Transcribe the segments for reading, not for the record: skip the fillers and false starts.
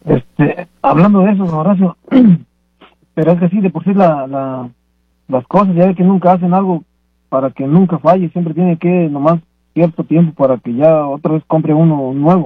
Hablando de eso, don Horacio, pero es que sí, de por sí las cosas, ya ve que nunca hacen algo para que nunca falle, siempre tiene que nomás cierto tiempo para que ya otra vez compre uno nuevo.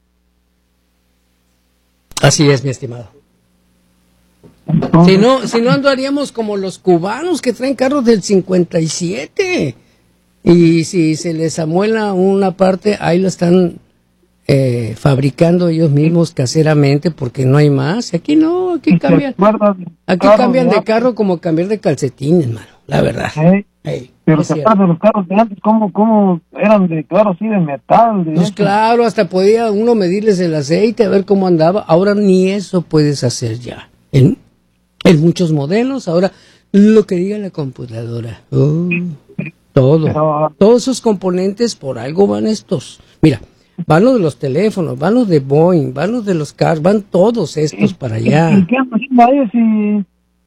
Así es, mi estimado. Entonces, Si no andaríamos como los cubanos que traen carros del 57. Y si se les amuela una parte, ahí lo están fabricando ellos mismos caseramente porque no hay más. Aquí no, aquí cambian. Aquí cambian de carro como cambiar de calcetines, mano, la verdad. Pero se acuerdan de los carros de antes, ¿cómo eran de, claro, sí, de metal? Pues claro, hasta podía uno medirles el aceite, a ver cómo andaba. Ahora ni eso puedes hacer ya. En muchos modelos, ahora lo que diga la computadora. Todos esos componentes, por algo van estos. Mira, van los de los teléfonos, van los de Boeing, van los de los carros, van todos estos para allá. ¿Y qué andan haciendo ahí?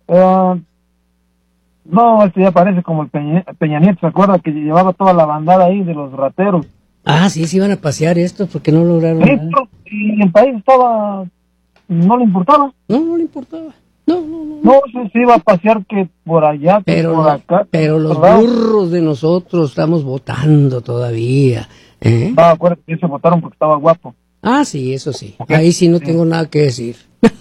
No, ya parece como el Peña Nieto, ¿se acuerda que llevaba toda la bandada ahí de los rateros? Ah, sí, iban a pasear estos porque no lograron nada. Y el país no le importaba. No le importaba. No, se iba a pasear que por allá, que por acá. Pero los burros de nosotros estamos votando todavía. Acuérdate que se votaron porque estaba guapo. Ah, sí, eso sí. Ahí sí no tengo nada que decir.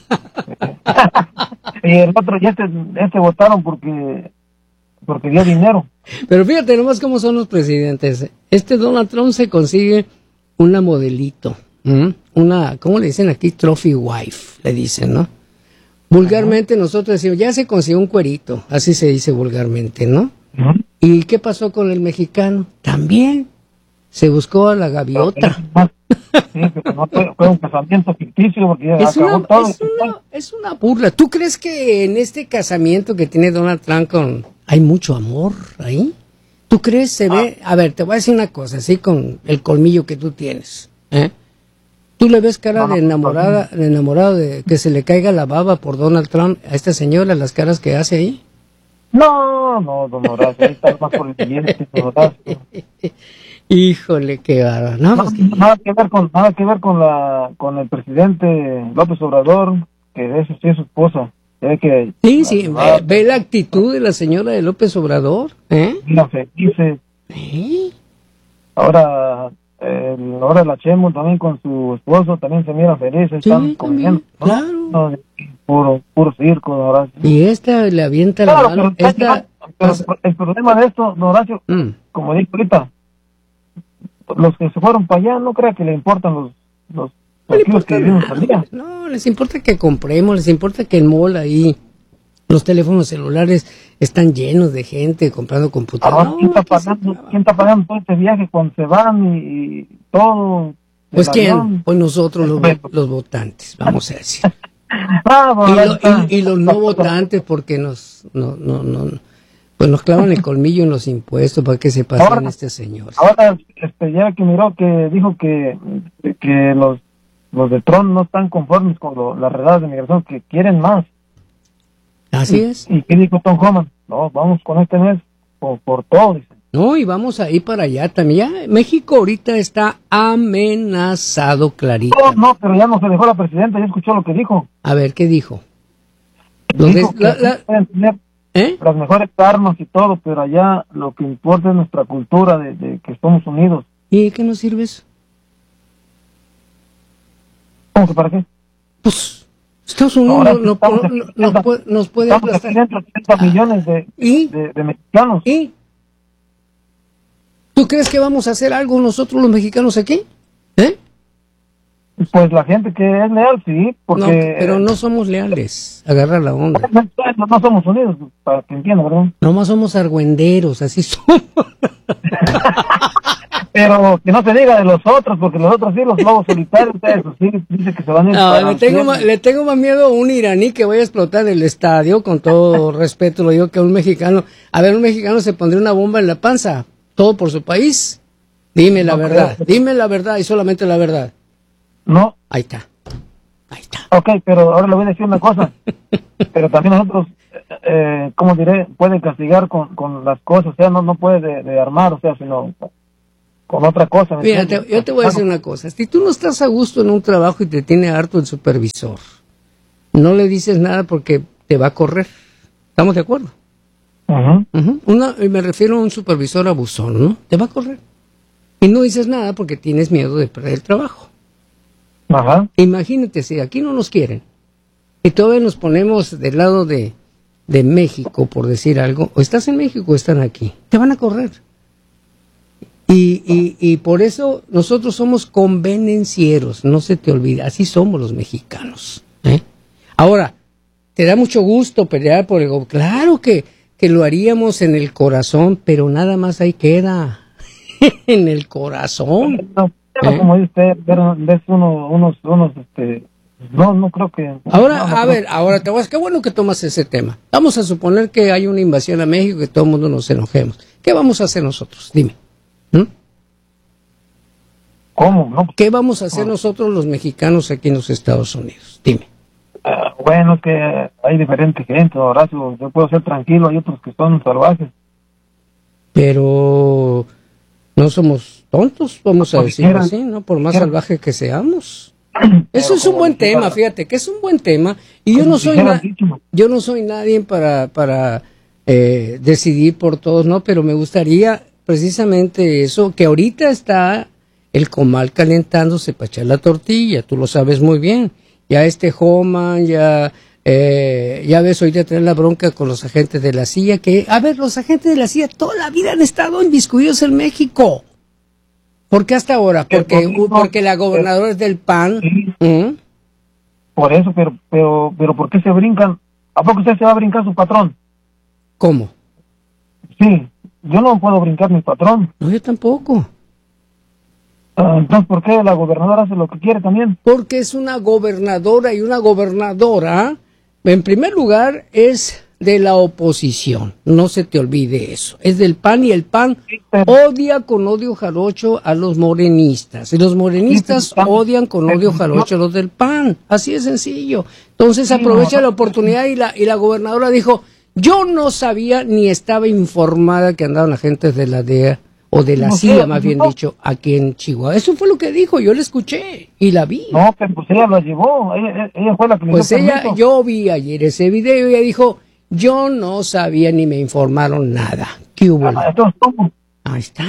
Y el otro, este votaron porque dio dinero. Pero fíjate nomás cómo son los presidentes. Donald Trump se consigue una modelito. ¿Cómo le dicen aquí? Trophy wife, le dicen, ¿no? Vulgarmente nosotros decimos, ya se consiguió un cuerito, así se dice vulgarmente, ¿no? ¿Y qué pasó con el mexicano? También se buscó a la gaviota. Sí, pero no fue un casamiento ficticio porque ya acabó todo. Es una burla. ¿Tú crees que en este casamiento que tiene Donald Trump hay mucho amor ahí? ¿Tú crees se ve? A ver, te voy a decir una cosa, así con el colmillo que tú tienes, ¿Tú le ves cara de enamorado de que se le caiga la baba por Donald Trump a esta señora, las caras que hace ahí? No, don Horacio, ahí está más por el siguiente, don Horacio. Híjole, qué bárbaro. Nada que ver con el presidente López Obrador, que eso sí es su esposa. Sí, ve la actitud de la señora de López Obrador, Mira, felices. Ahora la Chemo también con su esposo también se mira feliz, están comiendo, ¿no? Claro. Puro circo, don Horacio. Y esta le avienta la mano. Pero el problema de esto, don Horacio, como dijo ahorita, los que se fueron para allá, no crea que le importan los que vivimos al día. No, les importa que compremos, les importa que el mall ahí, los teléfonos celulares están llenos de gente comprando computadoras. Ahora, ¿quién está pagando todo este viaje cuando se van y todo? Pues quién, pues nosotros los votantes, vamos a decir. Y los no votantes porque nos clavan el colmillo en los impuestos para que se pasen este señor. Ahora, ya que miró que dijo que los de Trump no están conformes con las redadas de migración, que quieren más. Así es. ¿Y qué dijo Tom Homan? No, vamos con este mes por todo, dice. No, y vamos a ir para allá también. Ya, México ahorita está amenazado, clarito. No, pero ya no se dejó la presidenta, ya escuchó lo que dijo. A ver, ¿qué dijo? Dijo que pueden tener las mejores armas y todo, pero allá lo que importa es nuestra cultura de que somos unidos. ¿Y qué nos sirve eso? ¿Cómo que para qué? Pues Estados Unidos nos puede aplastar. 130 millones de mexicanos. ¿Y? ¿Tú crees que vamos a hacer algo nosotros los mexicanos aquí? Pues la gente que es leal, sí, porque... No, pero no somos leales, agarra la onda. No somos unidos, para que entiendan, ¿verdad? Nomás somos argüenderos, así somos. Pero que no se diga de los otros, porque los otros sí, los lobos solitarios, eso sí, dice que se van a ir. No, le tengo más miedo a un iraní que vaya a explotar el estadio, con todo respeto lo digo, que a un mexicano. A ver, un mexicano se pondría una bomba en la panza, todo por su país. Dime la verdad y solamente la verdad. No. Ahí está. Ok, pero ahora le voy a decir una cosa. Pero también nosotros, ¿cómo diré? Pueden castigar con las cosas, o sea, no puede de armar, o sea, sino con otra cosa. Mira, yo te voy a decir una cosa. Si tú no estás a gusto en un trabajo y te tiene harto el supervisor, no le dices nada porque te va a correr. ¿Estamos de acuerdo? Me refiero a un supervisor abusón, ¿no? Te va a correr. Y no dices nada porque tienes miedo de perder el trabajo. Ajá. Imagínate si aquí no nos quieren y todavía nos ponemos del lado de México, por decir algo, o estás en México o están aquí, te van a correr. Y por eso nosotros somos convenencieros, no se te olvide, así somos los mexicanos. Ahora, ¿te da mucho gusto pelear por el gobierno? Claro que lo haríamos en el corazón, pero nada más ahí queda, en el corazón. Como dice usted, ves unos no creo que... Ahora, ahora te voy a decir, qué bueno que tomas ese tema. Vamos a suponer que hay una invasión a México y que todo el mundo nos enojemos. ¿Qué vamos a hacer nosotros? Dime. ¿Cómo? No. ¿Qué vamos a hacer nosotros los mexicanos aquí en los Estados Unidos? Dime. Bueno, es que hay diferente gente, Horacio. Yo puedo ser tranquilo, hay otros que son salvajes. Pero no somos tontos, vamos a decirlo así, ¿no? Por más salvajes que seamos. Eso es un buen tema, fíjate, que es un buen tema. Y yo no soy nadie para decidir por todos, ¿no? Pero me gustaría precisamente eso, que ahorita está el comal calentándose para echar la tortilla, tú lo sabes muy bien. Ya Homan, ya ves, ahorita traen la bronca con los agentes de la CIA, que, a ver, los agentes de la CIA toda la vida han estado inmiscuidos en México. ¿Por qué hasta ahora? Porque la gobernadora es del PAN. Sí. Por eso, pero ¿por qué se brincan? ¿A poco usted se va a brincar su patrón? ¿Cómo? Sí, yo no puedo brincar mi patrón. No, yo tampoco. Entonces, ¿por qué la gobernadora hace lo que quiere también? Porque es una gobernadora, y una gobernadora, en primer lugar, es de la oposición. No se te olvide eso. Es del PAN, y el PAN odia con odio jarocho a los morenistas. Y los morenistas odian con odio jarocho a los del PAN. Así de sencillo. Entonces aprovecha la oportunidad y la gobernadora dijo, yo no sabía ni estaba informada que andaban agentes de la DEA. O de la CIA, más bien dicho, aquí en Chihuahua. Eso fue lo que dijo, yo la escuché y la vi. No, pero pues ella lo llevó, ella fue la que le Pues yo vi ayer ese video y ella dijo, yo no sabía ni me informaron nada. ¿Qué hubo? Ahí está.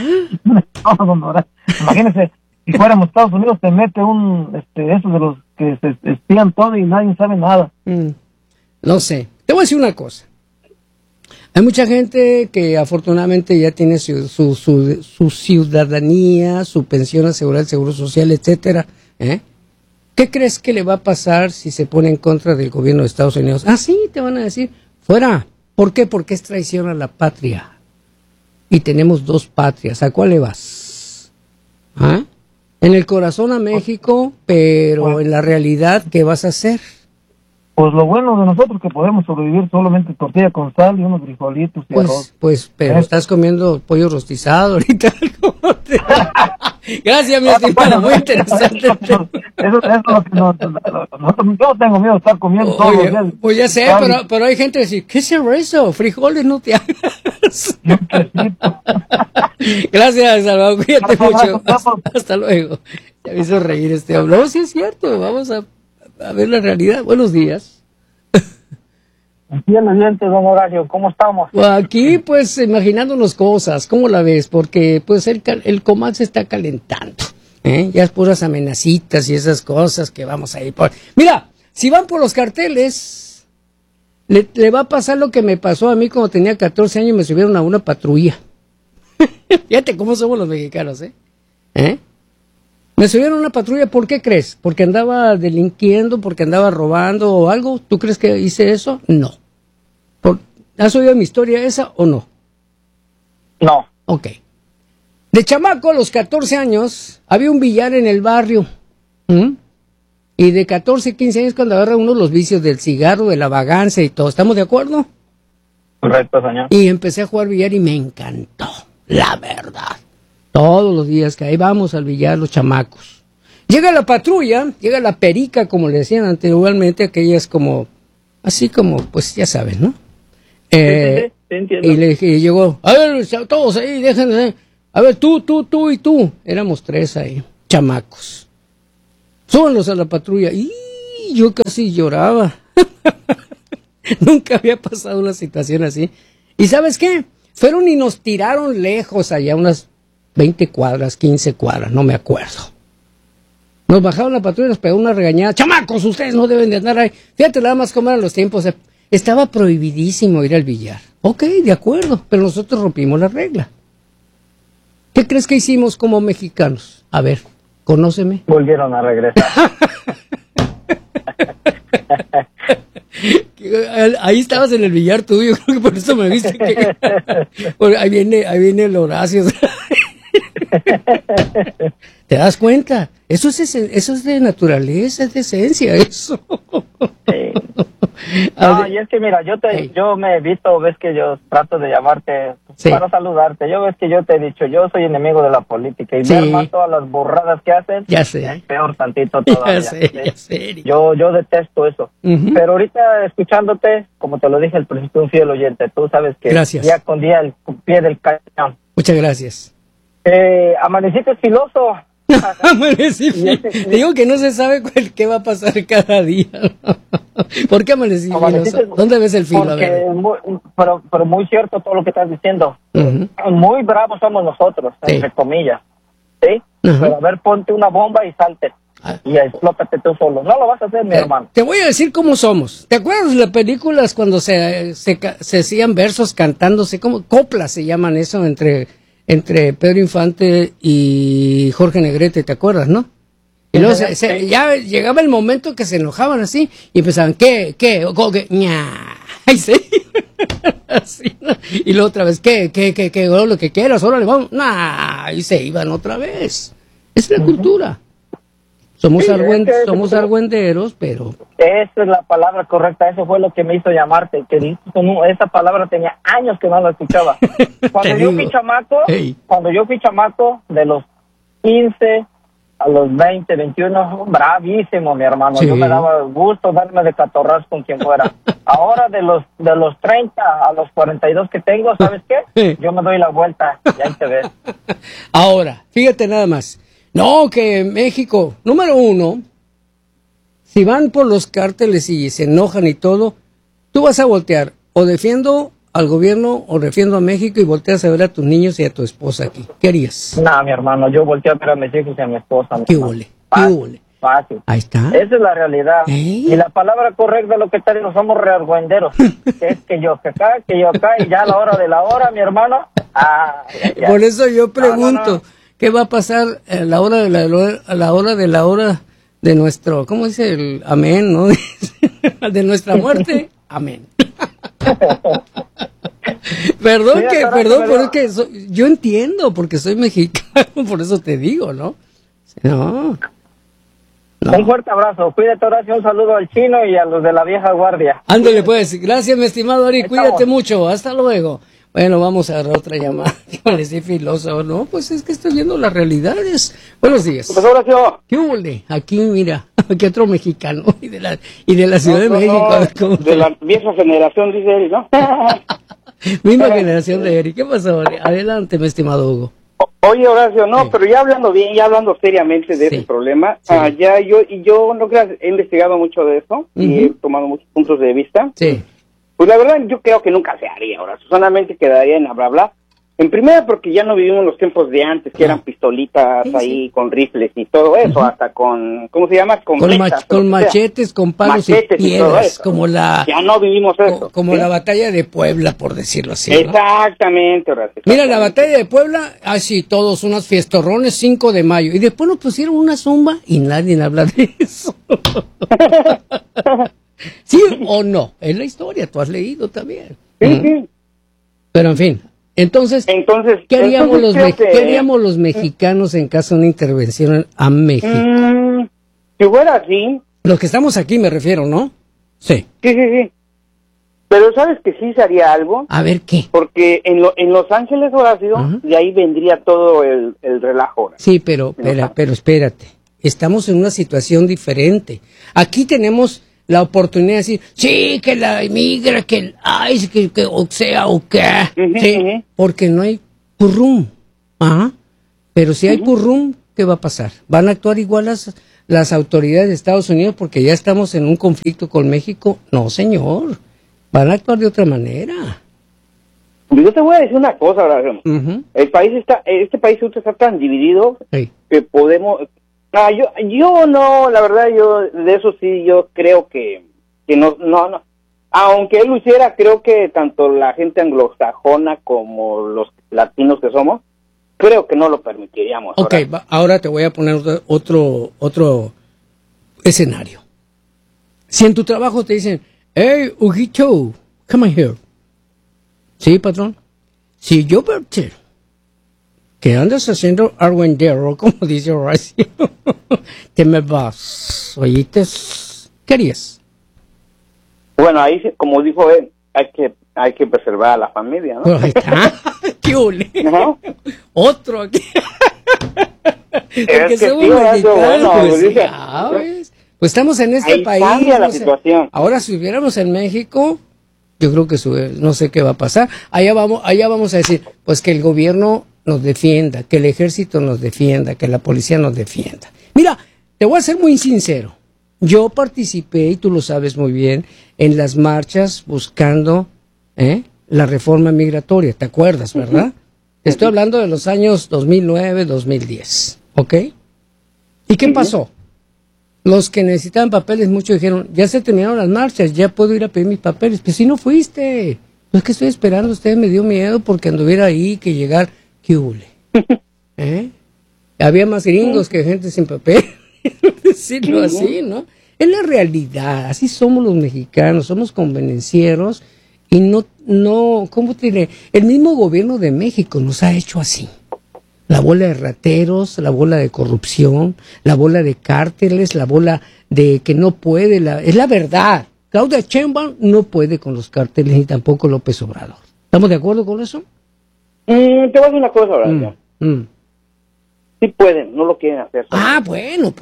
Imagínese, si fuéramos Estados Unidos, te mete esos de los que se espían todo y nadie sabe nada. No sé, te voy a decir una cosa. Hay mucha gente que afortunadamente ya tiene su ciudadanía, su pensión asegurada, el seguro social, etcétera. ¿Qué crees que le va a pasar si se pone en contra del gobierno de Estados Unidos? Ah, sí, te van a decir, fuera. ¿Por qué? Porque es traición a la patria. Y tenemos dos patrias. ¿A cuál le vas? En el corazón a México, pero en la realidad, ¿qué vas a hacer? Pues lo bueno de nosotros que podemos sobrevivir solamente tortilla con sal y unos frijolitos y arroz. Pero estás comiendo pollo rostizado ahorita. Gracias, mi estimado, muy interesante. Eso es lo que nosotros, yo tengo miedo de estar comiendo todos los días. Pues ya sé, pero hay gente que dice, ¿qué es eso? Frijoles no te hagas. Gracias, Salvador, cuídate mucho. Hasta luego. Ya me hizo reír este hombre. No, sí es cierto, vamos a ver la realidad. Buenos días. Bien, don Horacio, ¿cómo estamos? Aquí, pues, imaginándonos cosas, ¿cómo la ves? Porque, pues, el comal se está calentando, ya es puras amenacitas y esas cosas que vamos a ir por... Mira, si van por los carteles, le va a pasar lo que me pasó a mí cuando tenía 14 años y me subieron a una patrulla. Fíjate cómo somos los mexicanos, Me subieron a una patrulla, ¿por qué crees? ¿Porque andaba delinquiendo, porque andaba robando o algo? ¿Tú crees que hice eso? No. ¿Has oído mi historia esa o no? No. Ok. De chamaco, a los 14 años, había un billar en el barrio. Y de 14, 15 años cuando agarra uno los vicios del cigarro, de la vagancia y todo. ¿Estamos de acuerdo? Correcto, señor. Y empecé a jugar billar y me encantó, la verdad. Todos los días que ahí vamos al billar los chamacos. Llega la patrulla, llega la perica, como le decían anteriormente, aquellas como, así como, pues ya saben, ¿no? Sí, entiendo. Y le dije, llegó, a ver, todos ahí, déjenme. A ver, tú y tú. Éramos 3 ahí, chamacos. Súbanlos a la patrulla. Y yo casi lloraba. Nunca había pasado una situación así. ¿Y sabes qué? Fueron y nos tiraron lejos allá, unas 20 cuadras, 15 cuadras, no me acuerdo. Nos bajaron la patrulla y nos pegó una regañada. ¡Chamacos, ustedes no deben de andar ahí! Fíjate nada más cómo eran los tiempos. Estaba prohibidísimo ir al billar. Ok, de acuerdo, pero nosotros rompimos la regla. ¿Qué crees que hicimos como mexicanos? A ver, conóceme. Volvieron a regresar. Ahí estabas en el billar tú, yo creo que por eso me viste que... ahí viene el Horacio. ¿Te das cuenta? Eso es de naturaleza, es de esencia, eso. Sí. No, y es que mira, yo me he visto, ves que yo trato de llamarte para saludarte. Yo ves que yo te he dicho, yo soy enemigo de la política y ver más todas las burradas que hacen, ya sé. Es peor tantito todavía. Ya sé. Yo detesto eso. Pero ahorita escuchándote, como te lo dije al principio, un fiel oyente, tú sabes que día con día el pie del cañón. Muchas gracias. Amaneciste filoso. Amanecí filoso. Digo que no se sabe qué va a pasar cada día. ¿Por qué amanecí filoso? ¿Dónde ves el filo? Pero muy cierto todo lo que estás diciendo. Muy bravos somos nosotros, entre comillas. ¿Sí? Pero a ver, ponte una bomba y salte. Y explótate tú solo. No lo vas a hacer, mi hermano. Te voy a decir cómo somos. ¿Te acuerdas de las películas cuando se hacían versos cantándose? Como coplas se llaman eso entre Pedro Infante y Jorge Negrete, ¿te acuerdas, no? Y luego ya llegaba el momento que se enojaban así y empezaban, ¿qué? ña. Ay, sí. Así, ¿no? Y luego otra vez, ¿qué? Lo que quieras, órale, vamos. Nah, y se iban otra vez. Es la cultura. Somos argüenderos, pero... Esa es la palabra correcta, eso fue lo que me hizo llamarte, que esa palabra tenía años que no la escuchaba. Cuando yo fui chamaco, de los 15 a los 20, 21, bravísimo, mi hermano. Sí. Yo me daba gusto darme de catorras con quien fuera. Ahora de los 30 a los 42 que tengo, ¿sabes qué? Yo me doy la vuelta y ahí te ves. Ahora, fíjate nada más. No, que México, número 1, si van por los cárteles y se enojan y todo, tú vas a voltear, o defiendo al gobierno o defiendo a México y volteas a ver a tus niños y a tu esposa aquí. ¿Qué harías? No, mi hermano, yo volteo a ver a mis hijos y a mi esposa. ¿Qué huele? Fácil. Ahí está. Esa es la realidad. Y la palabra correcta es lo que está diciendo, somos reargüenderos. Es que yo acá, y ya a la hora de la hora, mi hermano. Ya. Por eso yo pregunto, ¿qué va a pasar a la hora de la hora de nuestro, ¿cómo dice el amén, no? De nuestra muerte, amén. Perdón, porque yo entiendo, porque soy mexicano, por eso te digo, ¿no? No. Un fuerte abrazo, cuídate, Horacio, un saludo al chino y a los de la vieja guardia. Ándale pues, gracias mi estimado Ari, cuídate mucho, hasta luego. Bueno, vamos a dar otra llamada. Le decía filoso, ¿no? Pues es que estoy viendo las realidades. Buenos días. Profesor Horacio. ¿Qué hubo? Aquí, mira, aquí otro mexicano y de la Ciudad de México. No, de la vieja generación, dice Eri, ¿no? Misma generación de Eri. ¿Qué pasó? Adelante, mi estimado Hugo. Oye, Horacio, no, pero ya hablando bien, ya hablando seriamente de ese problema, ya yo no creas, he investigado mucho de eso y he tomado muchos puntos de vista. Sí. Pues la verdad yo creo que nunca se haría, Horacio, solamente quedaría en bla bla. En primera porque ya no vivimos los tiempos de antes, que eran pistolitas ahí con rifles y todo eso, hasta con, ¿cómo se llama? Con machetes, con palos y piedras, como la... Ya no vivimos eso. Como la batalla de Puebla, por decirlo así, ¿no? Exactamente, Horacio. Mira, la batalla de Puebla, así todos, unas fiestorrones, 5 de mayo, y después nos pusieron una zumba y nadie habla de eso. ¿Sí o no? Es la historia, tú has leído también. Sí. Pero en fin... Entonces, ¿qué haríamos los mexicanos en caso de una intervención a México? Si fuera así... Los que estamos aquí me refiero, ¿no? Sí. Sí. Pero ¿sabes que sí se haría algo? A ver, ¿qué? Porque en Los Ángeles, Horacio, de ahí vendría todo el relajo. Sí, pero espérate. Estamos en una situación diferente. Aquí tenemos... la oportunidad de decir, sí, que la emigra, que o sea, o qué, sí, porque no hay currum, Ajá. Pero si hay purrum, ¿qué va a pasar? ¿Van a actuar igual las autoridades de Estados Unidos porque ya estamos en un conflicto con México? No, señor. Van a actuar de otra manera. Yo te voy a decir una cosa, ahora. Este país está tan dividido que podemos... yo no, la verdad, yo de eso sí, yo creo que no. Aunque él lo hiciera, creo que tanto la gente anglosajona como los latinos que somos, creo que no lo permitiríamos. Ok, ahora te voy a poner otro escenario. Si en tu trabajo te dicen, hey, Huguito, come here. Sí, patrón. Si yo veo que andas haciendo argüendero, como dice Horacio, te me vas. ¿Oíste? ¿Qué harías? Bueno, ahí, como dijo él, hay que preservar a la familia, ¿no? Ahí está. ¡Qué ole! ¿No? Otro aquí. Porque somos mexicanos, pues estamos en este ahí país. Cambia la situación. Ahora, si viviéramos en México, yo creo que no sé qué va a pasar. Allá vamos a decir, pues que el gobierno nos defienda, que el ejército nos defienda, que la policía nos defienda. Mira, te voy a ser muy sincero. Yo participé, y tú lo sabes muy bien, en las marchas buscando la reforma migratoria. ¿Te acuerdas, verdad? Estoy hablando de los años 2009, 2010. ¿Ok? ¿Y qué pasó? Los que necesitaban papeles, muchos dijeron, ya se terminaron las marchas, ya puedo ir a pedir mis papeles. Pero si no fuiste, pues que estoy esperando, usted me dio miedo porque anduviera ahí, que llegar, ¿qué hule? Había más gringos que gente sin papel, decirlo así, ¿no? Es la realidad, así somos los mexicanos, somos convenencieros y no, ¿cómo te diré? El mismo gobierno de México nos ha hecho así. La bola de rateros, la bola de corrupción, la bola de cárteles, la bola de que no puede, es la verdad. Claudia Sheinbaum no puede con los cárteles ni tampoco López Obrador. ¿Estamos de acuerdo con eso? Te voy a decir una cosa, Horacio. Sí pueden, no lo quieren hacer. Bueno,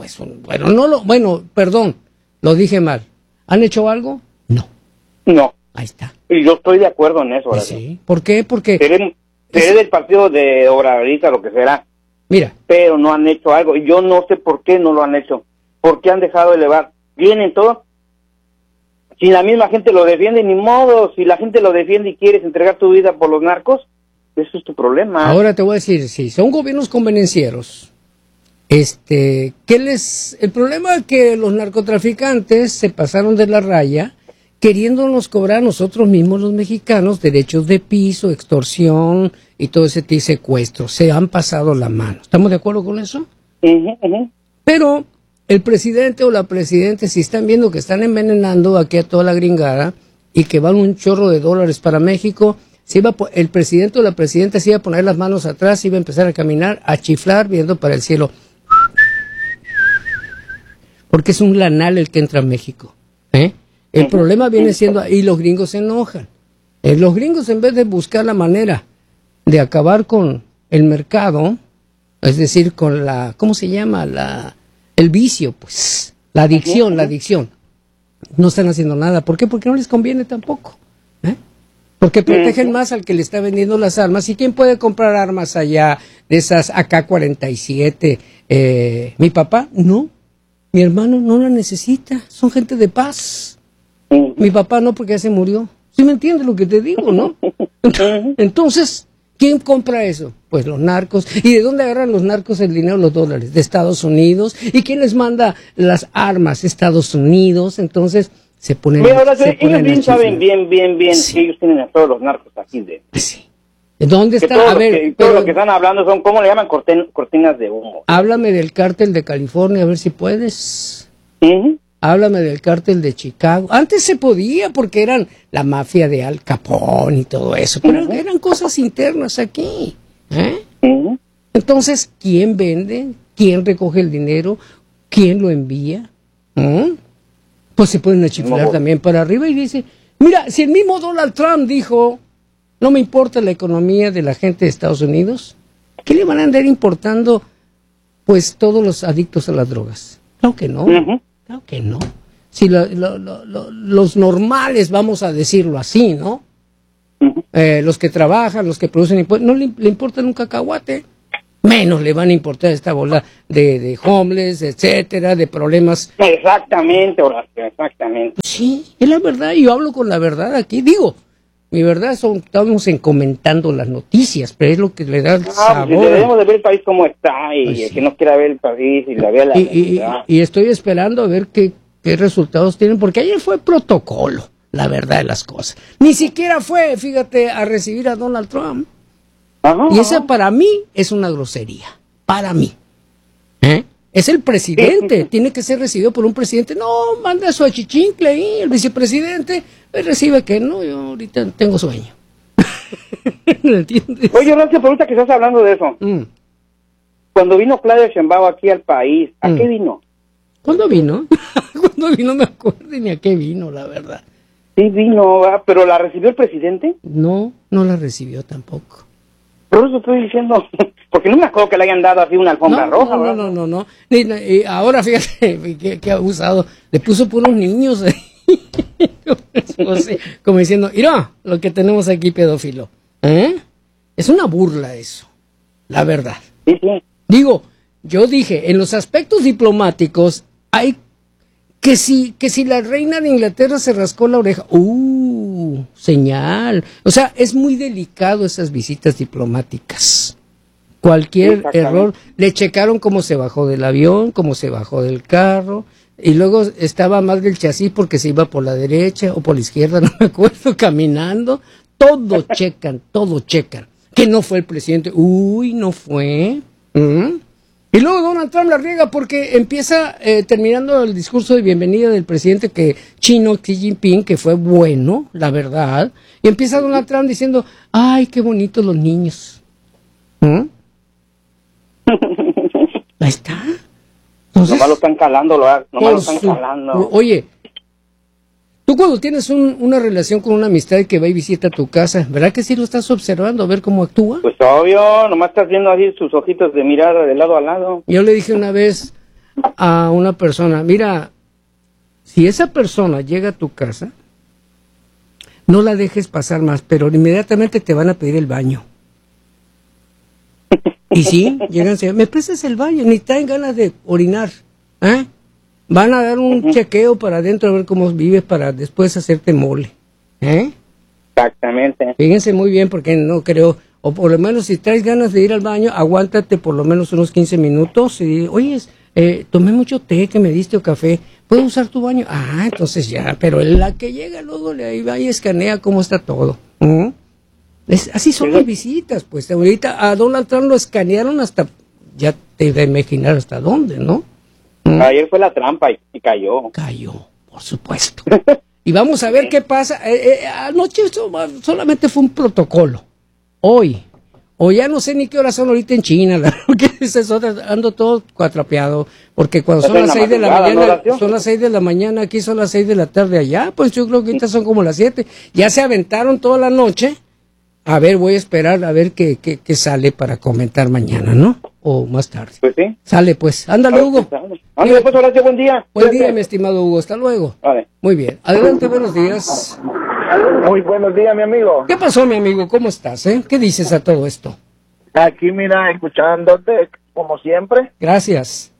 perdón, lo dije mal. ¿Han hecho algo? No. Ahí está. Y yo estoy de acuerdo en eso, Horacio. Sí. ¿Por qué? Porque seré del partido de Obradorista, lo que será. Mira. Pero no han hecho algo. Y yo no sé por qué no lo han hecho. ¿Por qué han dejado de elevar? Vienen todo. Si la misma gente lo defiende, ni modo. Si la gente lo defiende y quieres entregar tu vida por los narcos, eso es tu problema. Ahora te voy a decir, si son gobiernos convenencieros, el problema es que los narcotraficantes se pasaron de la raya queriéndonos cobrar a nosotros mismos los mexicanos derechos de piso, extorsión y todo ese tipo de secuestros. Se han pasado la mano. ¿Estamos de acuerdo con eso? Pero el presidente o la presidenta, si están viendo que están envenenando aquí a toda la gringada y que van un chorro de dólares para México, el presidente o la presidenta se iba a poner las manos atrás, iba a empezar a caminar, a chiflar, viendo para el cielo. Porque es un lanal el que entra a México. El problema viene siendo, y los gringos se enojan. Los gringos, en vez de buscar la manera de acabar con el mercado, es decir, con ¿cómo se llama? El vicio, pues, la adicción, no están haciendo nada. ¿Por qué? Porque no les conviene tampoco. Porque protegen más al que le está vendiendo las armas. ¿Y quién puede comprar armas allá de esas AK-47? ¿Mi papá? No. Mi hermano no la necesita. Son gente de paz. Mi papá no, porque ya se murió. ¿Sí me entiendes lo que te digo, no? Entonces, ¿quién compra eso? Pues los narcos. ¿Y de dónde agarran los narcos el dinero, los dólares? De Estados Unidos. ¿Y quién les manda las armas? Estados Unidos. Entonces, se ponen... Mira, ahora ellos bien saben bien sí. Que ellos tienen a todos los narcos aquí de... Sí. ¿Dónde está? Todo lo que están hablando son, ¿cómo le llaman? Cortinas de humo. Háblame del cártel de California, a ver si puedes. Háblame del cártel de Chicago. Antes se podía porque eran la mafia de Al Capone y todo eso, pero eran cosas internas aquí. Entonces, ¿quién vende? ¿Quién recoge el dinero? ¿Quién lo envía? Pues se ponen a chiflar también para arriba y dice, mira, si el mismo Donald Trump dijo, no me importa la economía de la gente de Estados Unidos, ¿qué le van a andar importando pues todos los adictos a las drogas? Claro que no. Claro que no. Si los normales, vamos a decirlo así, ¿no? Los que trabajan, los que producen impuestos, no le importan un cacahuate. menos le van a importar esta bola de homeless, etcétera, de problemas. Exactamente, Horacio, exactamente. Sí, es la verdad, yo hablo con la verdad aquí, digo, mi verdad estamos comentando las noticias, pero es lo que le da el sabor. Pues debemos de ver el país como está, y pues el que no quiera ver el país y la vea la realidad. Y estoy esperando a ver qué resultados tienen, porque ayer fue protocolo, la verdad de las cosas. Ni siquiera fue, fíjate, a recibir a Donald Trump. Ajá, y esa para mí es una grosería, para mí. Es el presidente, tiene que ser recibido por un presidente. No, manda a su achichincle ahí, el vicepresidente, recibe que no, yo ahorita tengo sueño. ¿No entiendes? Oye, Horacio, pregunta que estás hablando de eso. Cuando vino Claudia Sheinbaum aquí al país, ¿a qué vino? ¿Cuándo vino? ¿Cuándo vino? No me acuerdo ni a qué vino, la verdad. Sí vino, pero ¿la recibió el presidente? No, no la recibió tampoco. Por eso estoy diciendo, porque no me acuerdo que le hayan dado así una alfombra roja. No. Y ahora fíjate, que abusado, le puso puros niños como diciendo, mira, lo que tenemos aquí pedófilo. Es una burla eso, la verdad. Sí. Digo, yo dije, en los aspectos diplomáticos hay que si la reina de Inglaterra se rascó la oreja, señal. O sea, es muy delicado esas visitas diplomáticas. Cualquier error, le checaron cómo se bajó del avión, cómo se bajó del carro, y luego estaba mal del chasis porque se iba por la derecha o por la izquierda, no me acuerdo, caminando. Todo checan. Que no fue el presidente. No fue. Y luego Donald Trump la riega porque empieza, terminando el discurso de bienvenida del presidente chino Xi Jinping, que fue bueno, la verdad, y empieza Donald Trump diciendo, ay, qué bonitos los niños. Ahí está. Entonces, nomás lo están calando, nomás lo están calando. Oye, tú cuando tienes una relación con una amistad que va y visita tu casa, ¿verdad que sí lo estás observando, a ver cómo actúa? Pues obvio, nomás estás viendo así sus ojitos de mirar de lado a lado. Yo le dije una vez a una persona, mira, si esa persona llega a tu casa, no la dejes pasar más, pero inmediatamente te van a pedir el baño. Y sí, llegan, me prestas el baño, ni traen ganas de orinar, Van a dar un chequeo para adentro a ver cómo vives para después hacerte mole. Exactamente. Fíjense muy bien porque no creo, o por lo menos si traes ganas de ir al baño, aguántate por lo menos unos 15 minutos y oye, tomé mucho té que me diste o café, ¿puedo usar tu baño? Entonces ya, pero la que llega luego le va y escanea cómo está todo. Así son las visitas, pues ahorita a Donald Trump lo escanearon hasta, ya te de imaginar hasta dónde, ¿no? Ayer fue la trampa y cayó. Cayó, por supuesto. Y vamos a ver qué pasa. Anoche solamente fue un protocolo. Hoy, o ya no sé ni qué horas son ahorita en China, porque ando todo cuatrapeado, porque cuando son las 6 de la mañana, son las 6 de la mañana, aquí son las 6 de la tarde allá, pues yo creo que ahorita son como las 7. Ya se aventaron toda la noche. A ver, voy a esperar a ver qué sale para comentar mañana, ¿no? O más tarde. Pues sí. Sale pues. Ándale, Hugo. Ándale pues, Horacio, buen día. Buen día, mi estimado Hugo. Hasta luego. Vale. Muy bien. Adelante, buenos días. Muy buenos días, mi amigo. ¿Qué pasó, mi amigo? ¿Cómo estás, ¿Qué dices a todo esto? Aquí, mira, escuchándote, como siempre. Gracias.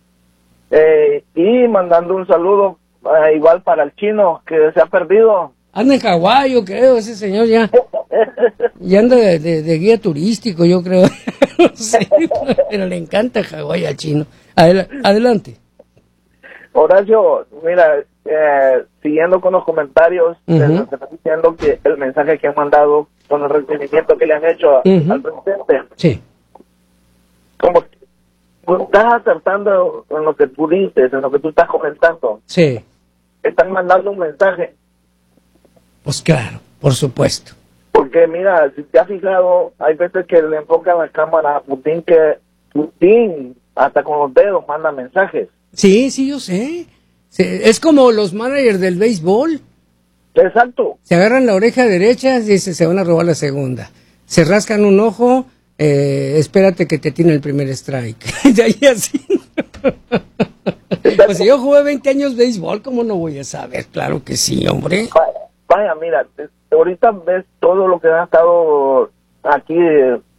Y mandando un saludo igual para el chino, que se ha perdido. Anda en Hawái, yo creo, ese señor ya anda de guía turístico, yo creo. No sé, pero le encanta Hawái al chino. Adelante. Horacio, mira, siguiendo con los comentarios, te estoy diciendo que el mensaje que han mandado con el requerimiento que le han hecho al presidente. Sí. Como estás acertando en lo que tú dices, en lo que tú estás comentando. Sí. Están mandando un mensaje. Pues claro, por supuesto. Porque mira, si te has fijado, hay veces que le enfocan la cámara a Putin, que Putin hasta con los dedos manda mensajes. Sí, yo sé. Es como los managers del béisbol. Exacto. Se agarran la oreja derecha y se van a robar la segunda. Se rascan un ojo, espérate que te tiene el primer strike. De ahí así. Pues si yo jugué 20 años béisbol, ¿cómo no voy a saber? Claro que sí, hombre. Vaya, mira, ahorita ves todo lo que ha estado aquí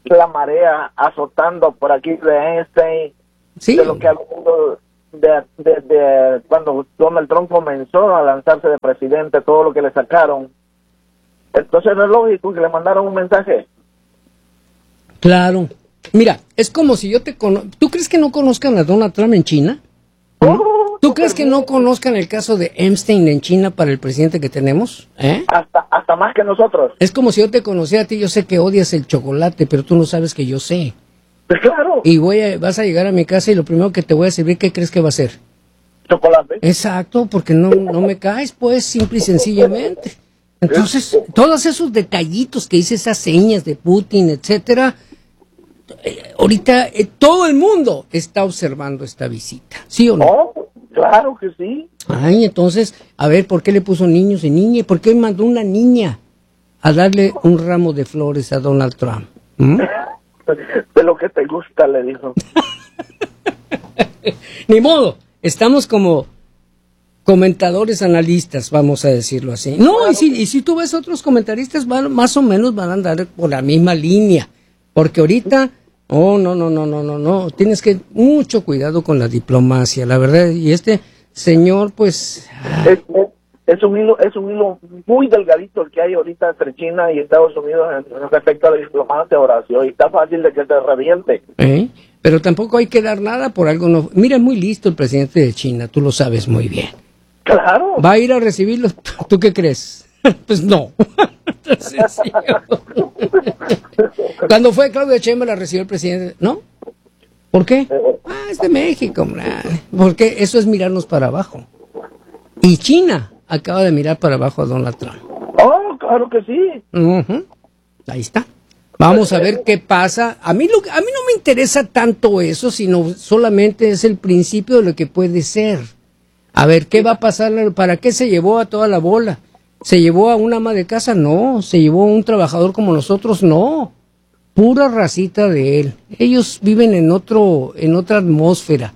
la marea azotando por aquí de Einstein, sí, de lo que ha habido de cuando Donald Trump comenzó a lanzarse de presidente, todo lo que le sacaron. Entonces no es lógico que le mandaron un mensaje. Claro. Mira, es como si yo ¿Tú crees que no conozcan a Donald Trump en China? ¿Tú crees que no conozcan el caso de Epstein en China para el presidente que tenemos? Hasta más que nosotros. Es como si yo te conociera a ti, yo sé que odias el chocolate, pero tú no sabes que yo sé. Pues claro. Y vas a llegar a mi casa y lo primero que te voy a servir, ¿qué crees que va a ser? Chocolate. Exacto, porque no me caes, pues, simple y sencillamente. Entonces, todos esos detallitos que dice, esas señas de Putin, etcétera, ahorita todo el mundo está observando esta visita, ¿sí o no? Oh, claro que sí. Ay, entonces, a ver, ¿por qué le puso niños y niñas? ¿Por qué mandó una niña a darle un ramo de flores a Donald Trump? De lo que te gusta, le dijo. Ni modo, estamos como comentadores analistas, vamos a decirlo así. No, claro. y si tú ves otros comentaristas, más o menos van a andar por la misma línea, porque ahorita, no, tienes que mucho cuidado con la diplomacia, la verdad, y este señor, pues... Es un hilo muy delgadito el que hay ahorita entre China y Estados Unidos en respecto a la diplomacia, Horacio, y está fácil de que se reviente. Pero tampoco hay que dar nada por algo. No. Mira, es muy listo el presidente de China, tú lo sabes muy bien. Claro. ¿Va a ir a recibirlo? ¿Tú qué crees? Pues no. Cuando fue Claudia Sheinbaum la recibió el presidente, ¿no? ¿Por qué? Es de México, hombre. Porque eso es mirarnos para abajo. Y China acaba de mirar para abajo a Donald Trump. Oh, claro que sí. Ahí está. Vamos a ver qué pasa. A mí no me interesa tanto eso, sino solamente es el principio de lo que puede ser. A ver, ¿qué va a pasar? ¿Para qué se llevó a toda la bola? ¿Se llevó a una ama de casa? No. ¿Se llevó a un trabajador como nosotros? No. Pura racita de él. Ellos viven en otra atmósfera.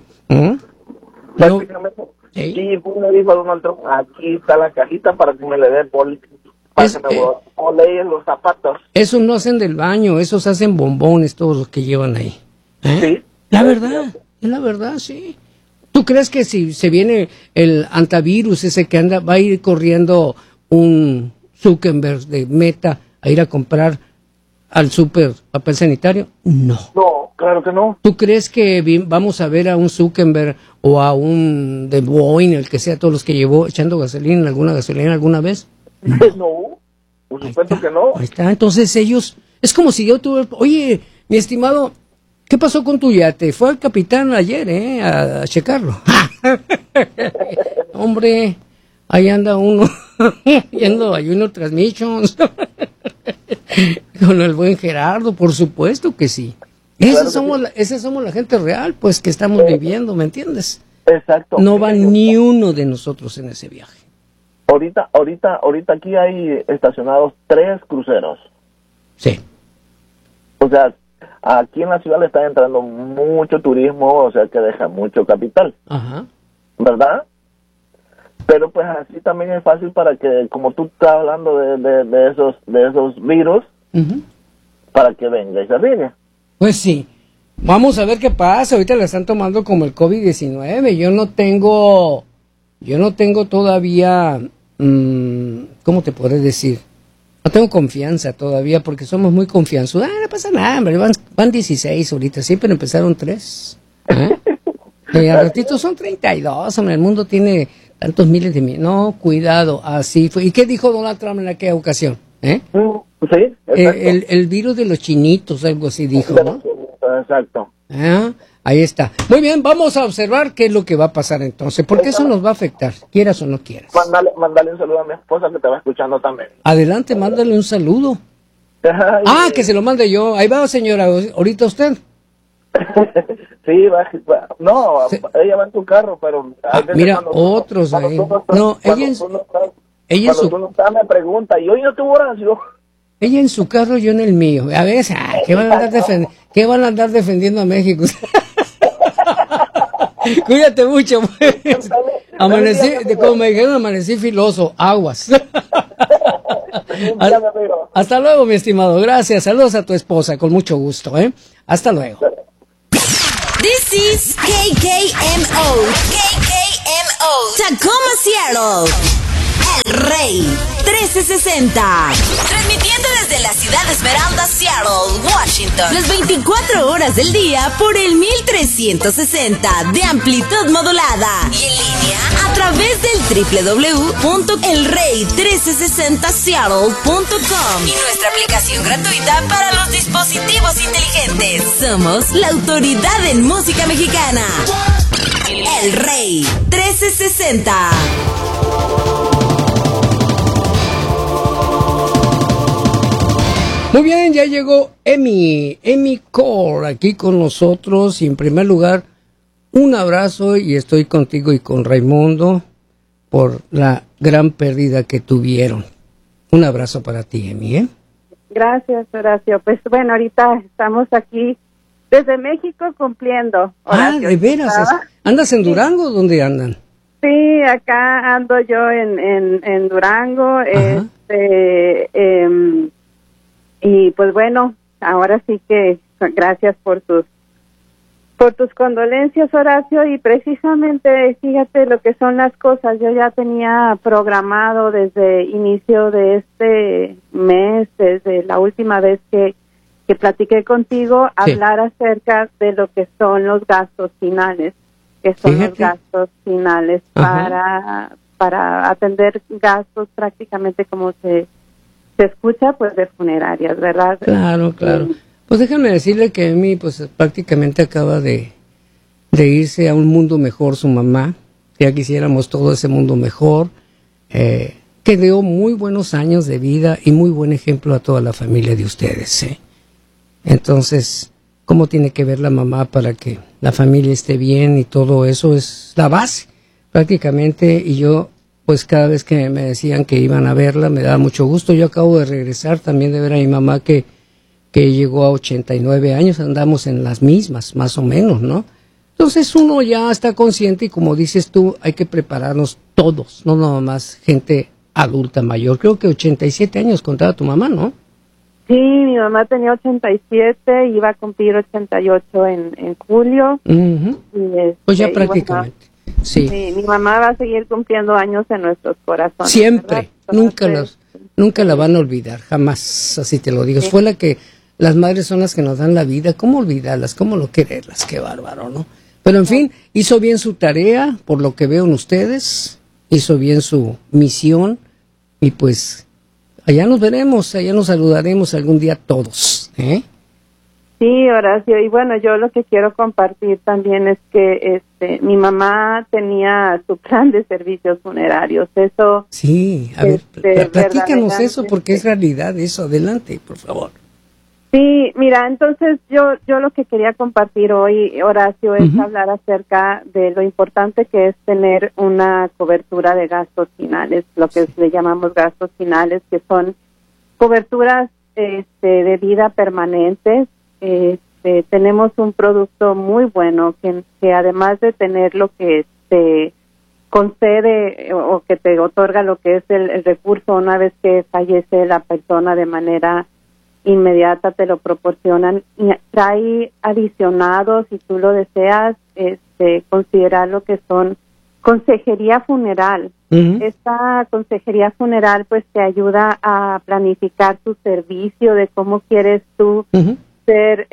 Sí, uno dijo a Donald Trump, aquí está la cajita para que me le dé o leer los zapatos. Esos no hacen del baño, esos hacen bombones todos los que llevan ahí. Sí. La verdad, es la verdad, sí. ¿Tú crees que si se viene el antivirus ese que anda, va a ir corriendo un Zuckerberg de Meta a ir a comprar al súper papel sanitario? No. No, claro que no. ¿Tú crees que vamos a ver a un Zuckerberg o a un de Boeing, el que sea, todos los que llevó echando gasolina en alguna gasolina alguna vez? No, por supuesto que no. Ahí está, entonces ellos, es como si yo tuve, oye, mi estimado, ¿qué pasó con tu yate? Fue el capitán ayer, a checarlo. Hombre, ahí anda uno, yendo a Junior Transmissions, con el buen Gerardo, por supuesto que sí. Claro esa somos la gente real, pues, que estamos viviendo, ¿me entiendes? Exacto. No va ni uno de nosotros en ese viaje. Ahorita aquí hay estacionados 3 cruceros. Sí. O sea, aquí en la ciudad le está entrando mucho turismo, o sea que deja mucho capital. Ajá. ¿Verdad? Pero pues así también es fácil para que, como tú estás hablando de esos virus, para que venga y se riegue. Pues sí. Vamos a ver qué pasa. Ahorita la están tomando como el COVID-19. Yo no tengo todavía, ¿cómo te podré decir? No tengo confianza todavía porque somos muy confianzudos. No pasa nada, hombre. Van 16 ahorita. Siempre empezaron 3. Al ratito son 32, hombre. El mundo tiene tantos miles de millones. No, cuidado. Así fue. ¿Y qué dijo Donald Trump en aquella ocasión? Sí, el virus de los chinitos, algo así dijo, ¿no? Exacto. Ahí está. Muy bien, vamos a observar qué es lo que va a pasar entonces, porque eso nos va a afectar, quieras o no quieras. Mándale un saludo a mi esposa que te va escuchando también. Adelante, mándale un saludo. Que se lo mande yo. Ahí va, señora, ahorita usted. Sí, no, ella va en tu carro, pero... mira, otros ahí. No, ella en su... Tú no estás, me pregunta, y hoy no tuvo Horacio. Ella en su carro, yo en el mío. A ver, ¿qué van a andar defendiendo a México? Cuídate mucho, pues. Como me dijeron, amanecí filoso, aguas. Hasta luego, mi estimado. Gracias. Saludos a tu esposa, con mucho gusto, ¿eh? Hasta luego. This is KKMO. Tacoma, Seattle. El Rey 1360. Transmitiendo desde la ciudad de Esmeralda, Seattle, Washington. Las 24 horas del día por el 1360 de amplitud modulada. Y en línea a través del www.elrey1360seattle.com. Y nuestra aplicación gratuita para los dispositivos inteligentes. Somos la autoridad en música mexicana. El Rey 1360. Muy bien, ya llegó Emi Core aquí con nosotros y en primer lugar un abrazo y estoy contigo y con Raimundo por la gran pérdida que tuvieron. Un abrazo para ti, Emi, ¿eh? Gracias, Horacio. Pues bueno, ahorita estamos aquí desde México cumpliendo. Horacio, ¿de veras? ¿Andas en Durango o dónde andan? Sí, acá ando yo en Durango, y pues bueno, ahora sí que gracias por tus condolencias, Horacio, y precisamente fíjate lo que son las cosas. Yo ya tenía programado desde inicio de este mes, desde la última vez que platiqué contigo, hablar acerca de lo que son los gastos finales, que son los gastos finales para atender gastos prácticamente como se escucha, pues de funerarias, ¿verdad? Claro. Pues déjame decirle que Emi pues prácticamente acaba de irse a un mundo mejor su mamá. Ya quisiéramos todo ese mundo mejor, que dio muy buenos años de vida y muy buen ejemplo a toda la familia de ustedes, ¿eh? Entonces, ¿cómo tiene que ver la mamá para que la familia esté bien? Y todo eso es la base prácticamente. Y yo pues cada vez que me decían que iban a verla me daba mucho gusto. Yo acabo de regresar también de ver a mi mamá que llegó a 89 años, andamos en las mismas, más o menos, ¿no? Entonces uno ya está consciente y como dices tú, hay que prepararnos todos, no nada más gente adulta mayor. Creo que 87 años contaba tu mamá, ¿no? Sí, mi mamá tenía 87, iba a cumplir 88 en julio. Pues ya prácticamente. Bueno, sí, mi mamá va a seguir cumpliendo años en nuestros corazones. Siempre, nunca la van a olvidar, jamás, así te lo digo. Sí. Fue la que, las madres son las que nos dan la vida, ¿cómo olvidarlas? ¿Cómo no quererlas? Qué bárbaro, ¿no? Pero en fin, hizo bien su tarea, por lo que veo en ustedes, hizo bien su misión y pues allá nos veremos, allá nos saludaremos algún día todos, ¿eh? Sí, Horacio, y bueno, yo lo que quiero compartir también es que mi mamá tenía su plan de servicios funerarios, eso... Sí, a ver, platícanos eso porque es realidad eso, adelante, por favor. Sí, mira, entonces yo lo que quería compartir hoy, Horacio, es hablar acerca de lo importante que es tener una cobertura de gastos finales, lo que le llamamos gastos finales, que son coberturas de vida permanentes. Tenemos un producto muy bueno que además de tener lo que te concede o que te otorga lo que es el recurso una vez que fallece la persona de manera inmediata, te lo proporcionan y trae adicionados, si tú lo deseas, considerar lo que son consejería funeral. Esta consejería funeral pues te ayuda a planificar tu servicio de cómo quieres tú ser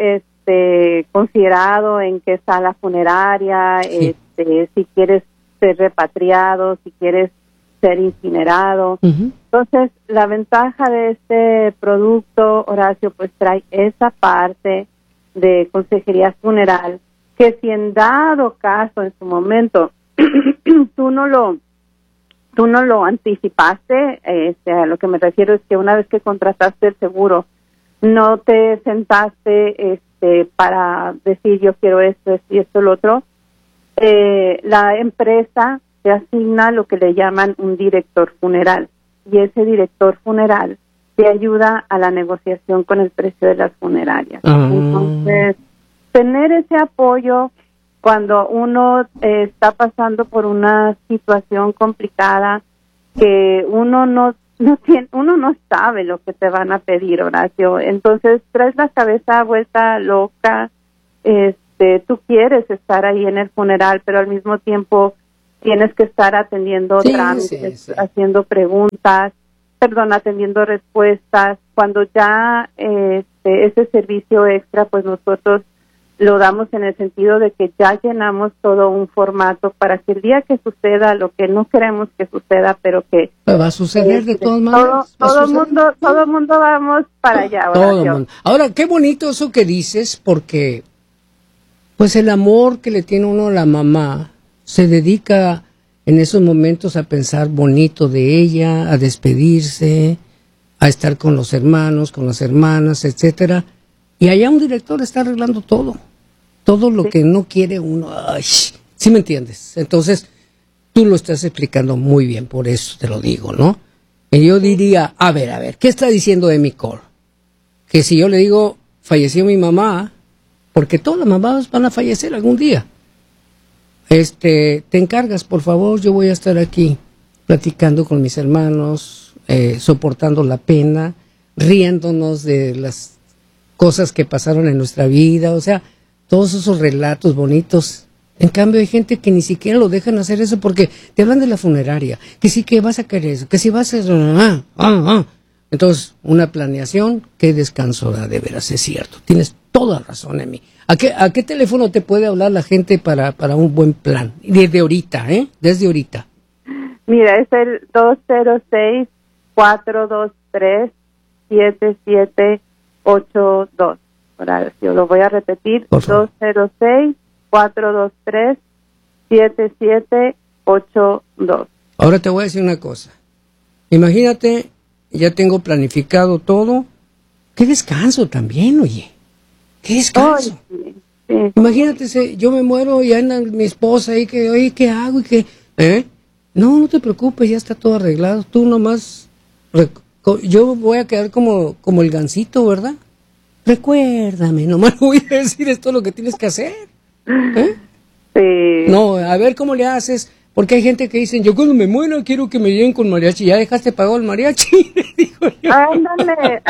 considerado en qué sala funeraria, si quieres ser repatriado, si quieres ser incinerado. Entonces, la ventaja de este producto, Horacio, pues trae esa parte de consejería funeral, que si en dado caso, en su momento, tú no lo anticipaste, a lo que me refiero es que una vez que contrataste el seguro, no te sentaste para decir yo quiero esto y esto, lo otro, la empresa te asigna lo que le llaman un director funeral, y ese director funeral te ayuda a la negociación con el precio de las funerarias. Entonces, tener ese apoyo cuando uno está pasando por una situación complicada, que uno no uno no sabe lo que te van a pedir, Horacio. Entonces traes la cabeza vuelta loca. Tú quieres estar ahí en el funeral, pero al mismo tiempo tienes que estar atendiendo trámites, haciendo preguntas, atendiendo respuestas. Cuando ya ese servicio extra, pues nosotros lo damos en el sentido de que ya llenamos todo un formato para que el día que suceda lo que no queremos que suceda, pero que va a suceder de todas maneras. Todo el mundo vamos para allá. Todo el mundo. Ahora, qué bonito eso que dices, porque pues el amor que le tiene uno a la mamá se dedica en esos momentos a pensar bonito de ella, a despedirse, a estar con los hermanos, con las hermanas, etcétera. Y allá un director está arreglando todo lo que no quiere uno. Ay, ¿sí me entiendes? Entonces, tú lo estás explicando muy bien, por eso te lo digo, ¿no? Y yo diría, a ver, ¿qué está diciendo Amy Cole? Que si yo le digo, falleció mi mamá, porque todas las mamás van a fallecer algún día. Te encargas, por favor, yo voy a estar aquí platicando con mis hermanos, soportando la pena, riéndonos de las cosas que pasaron en nuestra vida, o sea, todos esos relatos bonitos. En cambio hay gente que ni siquiera lo dejan hacer eso porque te hablan de la funeraria, que sí que vas a querer eso, que si vas a... Entonces, una planeación, qué descanso da, de veras, es cierto. Tienes toda razón, Emi. ¿A qué teléfono te puede hablar la gente para un buen plan? Desde ahorita, Desde ahorita. Mira, es el 206-423-7782. Ahora, yo lo voy a repetir, 206-423-7782. Ahora te voy a decir una cosa. Imagínate, ya tengo planificado todo. Qué descanso también, oye. Qué descanso. Sí. Imagínate, yo me muero y anda mi esposa ahí, que, oye, ¿qué hago? Y que, No te preocupes, ya está todo arreglado. Tú nomás, yo voy a quedar como el gansito, ¿verdad? Recuérdame, nomás voy a decir esto es lo que tienes que hacer. Sí. No, a ver cómo le haces, porque hay gente que dicen, yo cuando me muero quiero que me lleven con mariachi. ¿Ya dejaste pagado el mariachi? Digo yo. Ándale.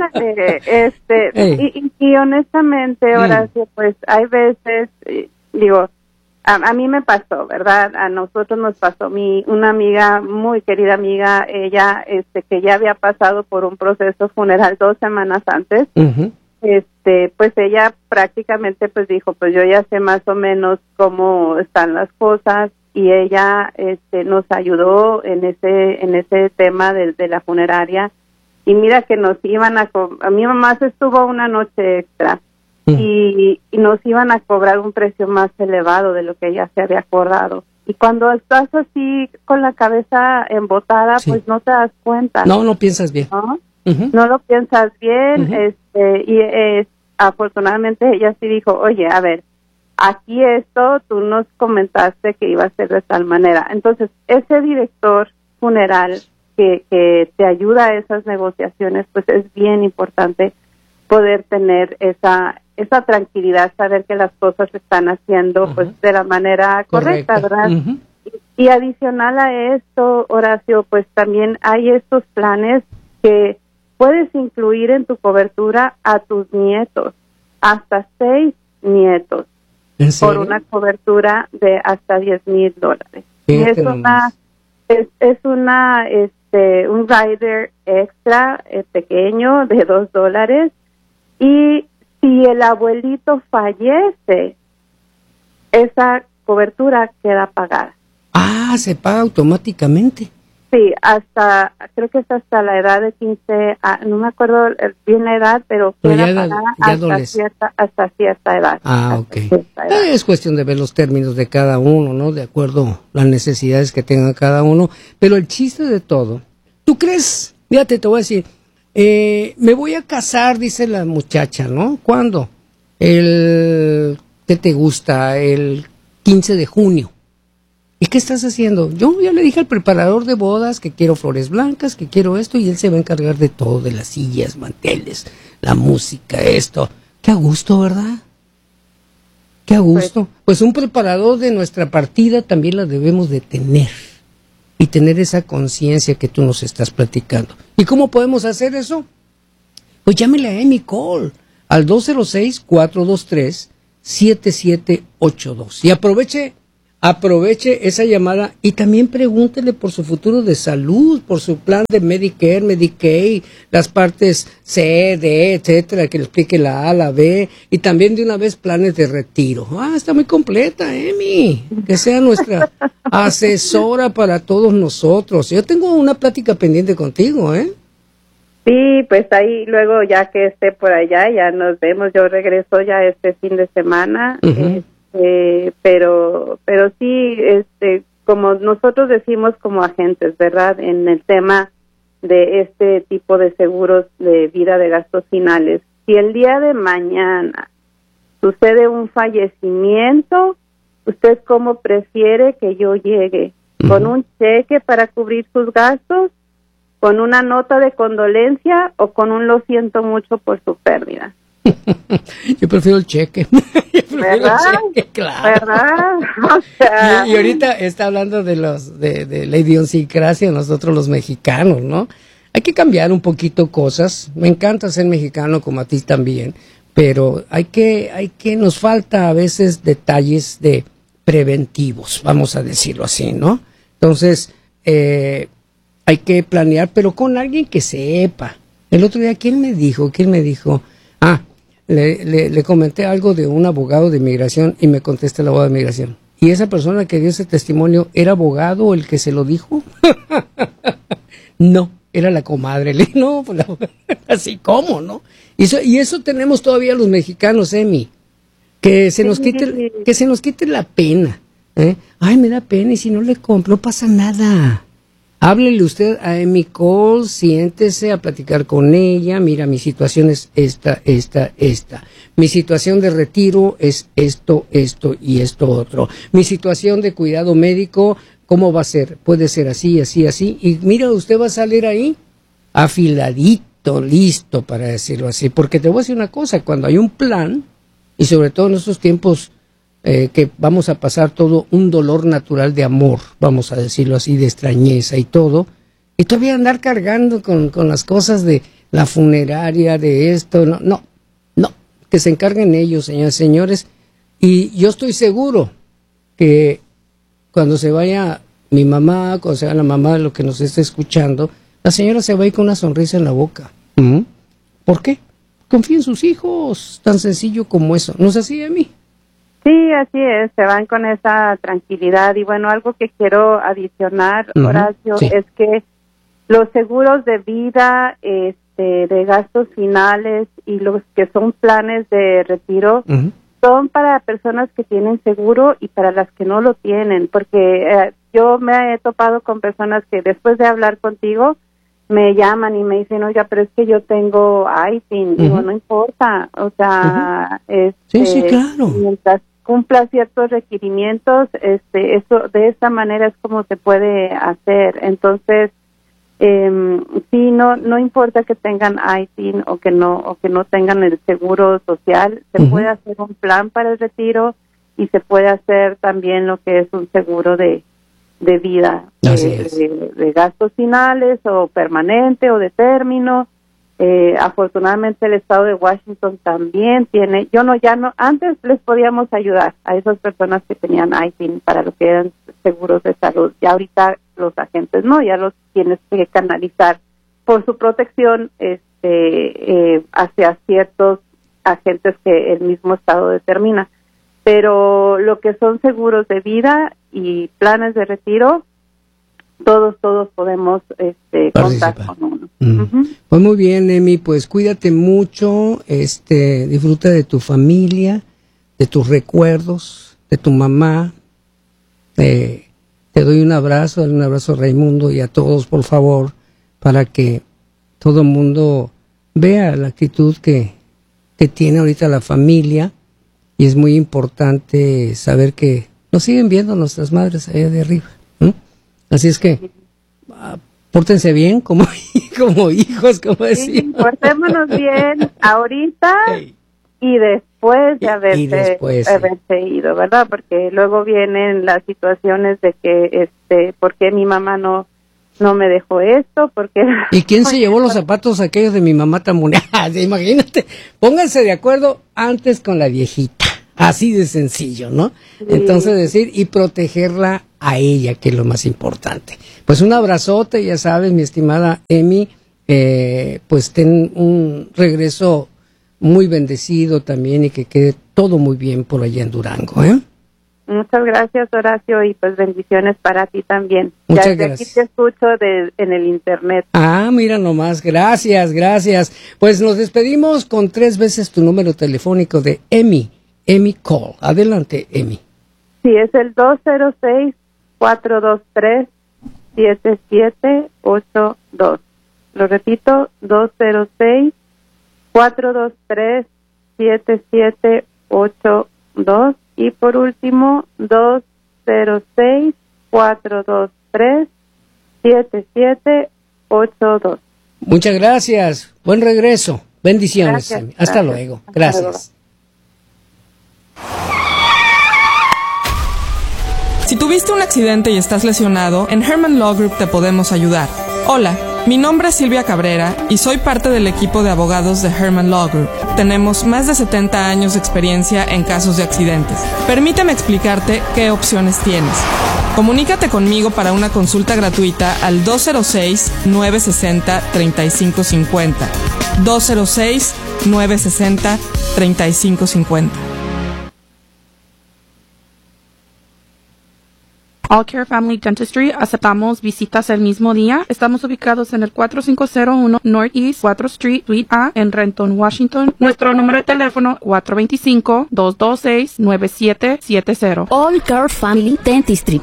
Y honestamente, Horacio, pues hay veces, digo, a mí me pasó, ¿verdad? A nosotros nos pasó, una amiga, muy querida amiga, ella, que ya había pasado por un proceso funeral 2 semanas antes. Uh-huh. Pues ella prácticamente pues dijo, pues yo ya sé más o menos cómo están las cosas, y ella nos ayudó en ese tema de la funeraria. Y mira que nos iban a mi mamá se estuvo una noche extra, y nos iban a cobrar un precio más elevado de lo que ella se había acordado. Y cuando estás así con la cabeza embotada, sí, pues no te das cuenta. No piensas bien. ¿No? Uh-huh. No lo piensas bien. Uh-huh. Afortunadamente ella sí dijo, oye, a ver, aquí tú nos comentaste que iba a ser de tal manera. Entonces, ese director funeral que te ayuda a esas negociaciones, pues es bien importante poder tener esa tranquilidad, saber que las cosas se están haciendo pues de la manera correcta, ¿verdad? Uh-huh. Y adicional a esto, Horacio, pues también hay estos planes que puedes incluir en tu cobertura a tus nietos, hasta 6 nietos, por una cobertura de hasta $10,000. Es un rider extra pequeño de $2, y si el abuelito fallece, esa cobertura queda pagada. Ah, se paga automáticamente. Sí, creo que es hasta la edad de 15, no me acuerdo bien la edad, pero queda pagada hasta cierta edad. Ah, ok. Es cuestión de ver los términos de cada uno, ¿no? De acuerdo a las necesidades que tenga cada uno. Pero el chiste de todo, ¿tú crees? Fíjate, te voy a decir, me voy a casar, dice la muchacha, ¿no? ¿Cuándo? ¿Qué te gusta? El 15 de junio. ¿Y qué estás haciendo? Yo ya le dije al preparador de bodas que quiero flores blancas, que quiero esto, y él se va a encargar de todo, de las sillas, manteles, la música, esto. Qué a gusto, ¿verdad? Qué a gusto. Pues un preparador de nuestra partida también la debemos de tener. y tener esa conciencia que tú nos estás platicando. ¿Y cómo podemos hacer eso? Pues llámele a Amy Cole al 206-423-7782 y aproveche esa llamada y también pregúntele por su futuro de salud, por su plan de Medicare, Medicaid, las partes C, D, etcétera, que le explique la A, la B, y también de una vez planes de retiro. Está muy completa, Amy, que sea nuestra asesora para todos nosotros. Yo tengo una plática pendiente contigo, ¿eh? Sí, pues ahí luego ya que esté por allá, ya nos vemos. Yo regreso ya este fin de semana. Uh-huh. Pero sí, como nosotros decimos como agentes, ¿verdad? En el tema de este tipo de seguros de vida de gastos finales, si el día de mañana sucede un fallecimiento, ¿usted cómo prefiere que yo llegue? ¿Con un cheque para cubrir sus gastos? ¿Con una nota de condolencia o con un lo siento mucho por su pérdida? Yo prefiero el cheque. ¿Verdad? El cheque, claro. ¿Verdad? O sea, y ahorita está hablando de la idiosincrasia de nosotros los mexicanos, ¿no? Hay que cambiar un poquito cosas. Me encanta ser mexicano como a ti también, pero nos falta a veces detalles de preventivos, vamos a decirlo así, ¿no? Entonces, hay que planear, pero con alguien que sepa. El otro día, ¿quién me dijo? Le comenté algo de un abogado de inmigración y me contesta el abogado de inmigración. ¿Y esa persona que dio ese testimonio era abogado el que se lo dijo? No, era la comadre. Le dije, no, pues así como, ¿no? Y eso tenemos todavía los mexicanos, Emi. Que se nos quite la pena. Ay, me da pena y si no le compro, no pasa nada. Háblele usted a Amy Cole, siéntese a platicar con ella. Mira, mi situación es esta. Mi situación de retiro es esto y esto otro. Mi situación de cuidado médico, ¿cómo va a ser? Puede ser así. Y mira, usted va a salir ahí afiladito, listo para decirlo así. Porque te voy a decir una cosa, cuando hay un plan, y sobre todo en estos tiempos que vamos a pasar todo un dolor natural de amor, vamos a decirlo así, de extrañeza y todo, y todavía andar cargando con las cosas de la funeraria, de esto, no, que se encarguen ellos, señores, y yo estoy seguro que cuando se vaya mi mamá, cuando se vaya la mamá de lo que nos esté escuchando, la señora se va a ir con una sonrisa en la boca. ¿Por qué? Confía en sus hijos, tan sencillo como eso. ¿No es así, Emi? Sí, así es, se van con esa tranquilidad. Y bueno, algo que quiero adicionar, Horacio, sí, es que los seguros de vida, de gastos finales y los que son planes de retiro, son para personas que tienen seguro y para las que no lo tienen, porque yo me he topado con personas que después de hablar contigo me llaman y me dicen, oiga, pero es que yo tengo ITIN. Digo, no importa, o sea, sí, claro, mientras cumpla ciertos requerimientos, eso de esta manera es como se puede hacer. Entonces, sí, no importa que tengan ITIN o que no tengan el seguro social, se puede hacer un plan para el retiro y se puede hacer también lo que es un seguro de vida, de gastos finales o permanente o de término. Afortunadamente el estado de Washington también tiene, antes les podíamos ayudar a esas personas que tenían ITIN para lo que eran seguros de salud, ya ahorita los agentes no, ya los tienes que canalizar por su protección hacia ciertos agentes que el mismo estado determina, pero lo que son seguros de vida y planes de retiro, todos podemos contar con uno. Pues muy bien, Emi, pues cuídate mucho, disfruta de tu familia, de tus recuerdos, de tu mamá. Te doy un abrazo a Raimundo y a todos, por favor, para que todo el mundo vea la actitud que tiene ahorita la familia, y es muy importante saber que nos siguen viendo nuestras madres allá de arriba. Así es que pórtense bien como hijos, como decimos. Sí, portémonos bien ahorita y después de haberse ido, ¿verdad? Porque luego vienen las situaciones de que, ¿por qué mi mamá no me dejó esto? Porque ¿y quién se llevó los zapatos aquellos de mi mamá tan bonitos? Imagínate, pónganse de acuerdo antes con la viejita, así de sencillo, ¿no? Sí. Entonces decir y protegerla a ella, que es lo más importante. Pues un abrazote, ya sabes, mi estimada Emi, pues ten un regreso muy bendecido también y que quede todo muy bien por allá en Durango, ¿eh? Muchas gracias, Horacio, y pues bendiciones para ti también. Muchas ya gracias. Aquí te escucho en el internet. Ah, mira nomás, gracias. Pues nos despedimos con 3 veces tu número telefónico de Emi Call. Adelante, Emi. Sí, es el 206-423-7782. Lo repito, 206-423-7782. Y por último, 206-423-7782. Muchas gracias. Buen regreso. Bendiciones. Gracias, Hasta luego. Gracias. Si tuviste un accidente y estás lesionado, en Herman Law Group te podemos ayudar. Hola, mi nombre es Silvia Cabrera y soy parte del equipo de abogados de Herman Law Group. Tenemos más de 70 años de experiencia en casos de accidentes. Permíteme explicarte qué opciones tienes. Comunícate conmigo para una consulta gratuita al 206-960-3550. 206-960-3550. All Care Family Dentistry, aceptamos visitas el mismo día. Estamos ubicados en el 4501 Northeast 4th Street, Suite A, en Renton, Washington. Nuestro número de teléfono 425-226-9770. All Care Family Dentistry,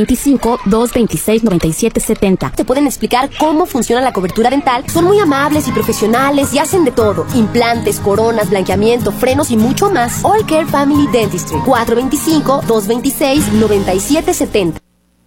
425-226-9770. Te pueden explicar cómo funciona la cobertura dental. Son muy amables y profesionales y hacen de todo. Implantes, coronas, blanqueamiento, frenos y mucho más. All Care Family Dentistry, 425-226-9770.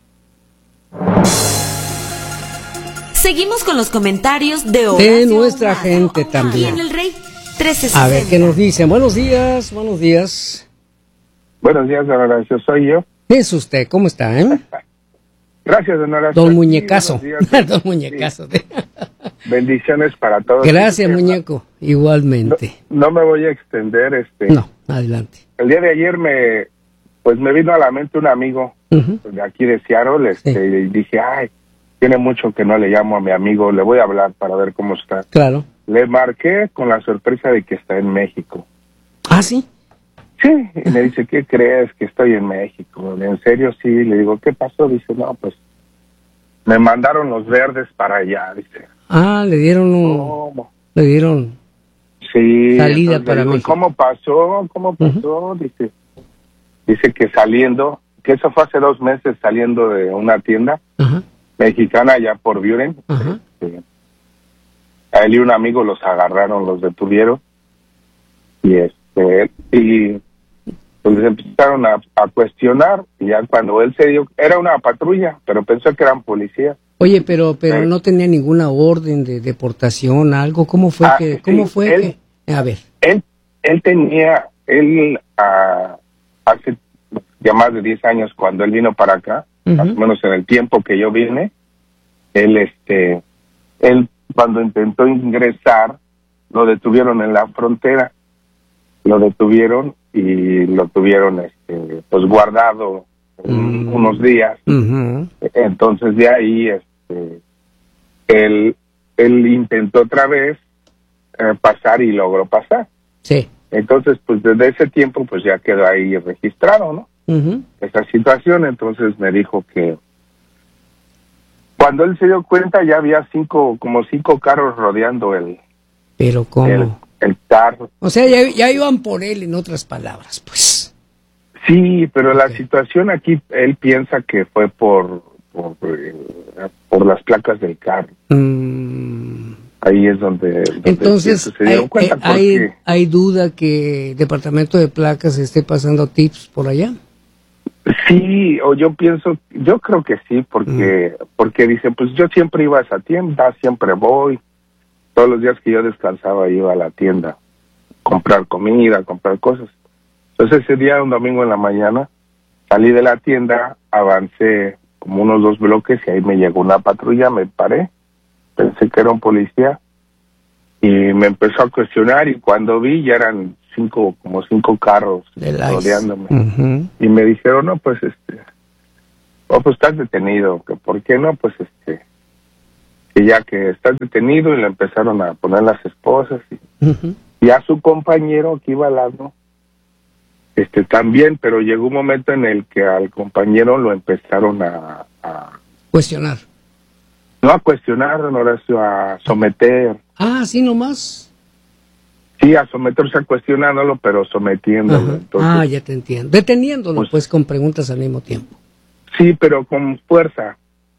Seguimos con los comentarios de nuestra gente también. Y en el Rey 1360. A ver qué nos dicen. Buenos días. Buenos días, don Horacio. Soy yo. Es usted, ¿cómo está, Gracias, don Horacio. Don Muñecazo. Don Muñecazo. Sí. Bendiciones para todos. Gracias, muñeco. Igualmente. No me voy a extender. No, adelante. El día de ayer me vino a la mente un amigo de aquí de Seattle, y dije, tiene mucho que no le llamo a mi amigo, le voy a hablar para ver cómo está. Claro. Le marqué con la sorpresa de que está en México. ¿Ah, sí? Sí, y me dice, ¿qué crees? Que estoy en México. ¿En serio? Sí. Le digo, ¿qué pasó? Dice, no, pues me mandaron los verdes para allá, dice. Ah, le dieron sí, salida para digo, México. ¿Cómo pasó? Dice que saliendo, que eso fue hace 2 meses, saliendo de una tienda mexicana allá por Buren. A él y un amigo los agarraron, los detuvieron y pues les empezaron a cuestionar, y ya cuando él se dio, era una patrulla, pero pensó que eran policías. Oye, pero no tenía ninguna orden de deportación, algo. ¿Cómo fue que? A ver. Él tenía, hace ya más de 10 años, cuando él vino para acá, más o menos en el tiempo que yo vine, él cuando intentó ingresar, lo detuvieron en la frontera, y lo tuvieron pues guardado unos días. Entonces de ahí él intentó otra vez pasar y logró pasar. Sí. Entonces pues desde ese tiempo pues ya quedó ahí registrado, ¿no? Esa situación. Entonces me dijo que cuando él se dio cuenta ya había como cinco carros rodeando ¿Pero cómo? el carro. O sea, ya iban por él, en otras palabras, pues. Sí, pero la situación aquí, él piensa que fue por las placas del carro. Ahí es donde entonces se dieron cuenta. ¿Hay duda que el Departamento de Placas esté pasando tips por allá? Sí, o yo creo que sí, porque dice, pues yo siempre iba a esa tienda, siempre voy, todos los días que yo descansaba iba a la tienda. comprar comida, comprar cosas. Entonces ese día, un domingo en la mañana, salí de la tienda, avancé como unos 2 bloques y ahí me llegó una patrulla, me paré, pensé que era un policía y me empezó a cuestionar, y cuando vi ya eran como cinco carros rodeándome. Y me dijeron, no, pues pues estás detenido. Que ¿por qué no? Pues que ya que estás detenido, y le empezaron a poner las esposas y a su compañero que iba al lado también, pero llegó un momento en el que al compañero lo empezaron a cuestionar. No a cuestionar, don Horacio, a someter. Ah, sí, nomás. Sí, a someterse, a cuestionándolo, pero sometiéndolo. Entonces, ya te entiendo. Deteniéndolo, pues con preguntas al mismo tiempo. Sí, pero con fuerza.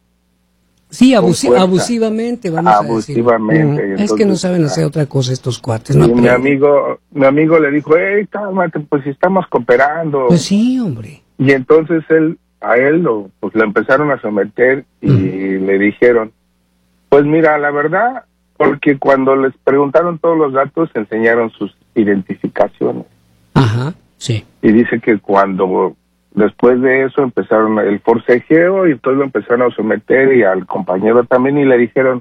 Sí, abusivamente, vamos a decir. Abusivamente. Entonces, es que no saben hacer otra cosa estos cuates. No, mi amigo le dijo, cálmate, pues si estamos cooperando. Pues sí, hombre. Y entonces a él lo empezaron a someter y le dijeron, pues mira, la verdad, porque cuando les preguntaron todos los datos, enseñaron sus identificaciones. Ajá, sí. Y dice que cuando después de eso empezaron el forcejeo, y entonces lo empezaron a someter, y al compañero también, y le dijeron,